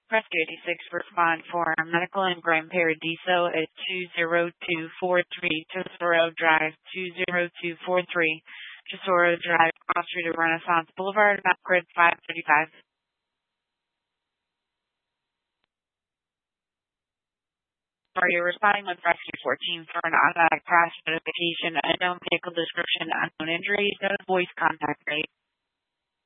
Rescue 86 respond for medical in Grand Paradiso at 20243 Tesoro Drive, 20243 Tesoro Drive, Cross Street of Renaissance Boulevard, map grid 535. You're responding with Rescue 14 for an automatic crash notification, unknown vehicle description, unknown injuries, no voice contact rate.